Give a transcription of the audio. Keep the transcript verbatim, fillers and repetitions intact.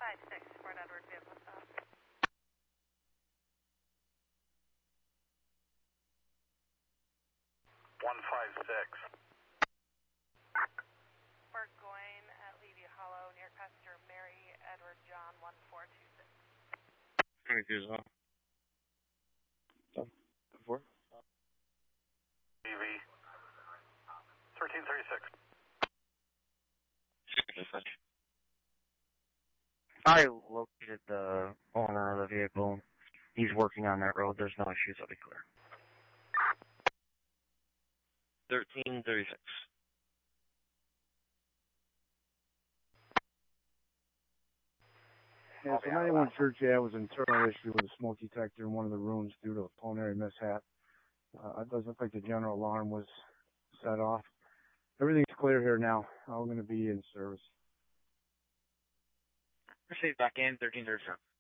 five six, Fort Edward vehicle stop. one five six. Burgoyne at Levy Hollow, near passenger Mary Edward John one four two six. twenty-two is off. Done. Before? E V. thirteen thirty-six. I located the owner of the vehicle. He's working on that road. There's no issues. I'll be clear. thirteen thirty-six. Yeah, so ninety-one Church Ave was an internal issue with a smoke detector in one of the rooms due to a pulmonary mishap. Uh, it doesn't look like the general alarm was set off. Everything's clear here now. I'm going to be in service. Proceed back in, thirteen thirty-seven.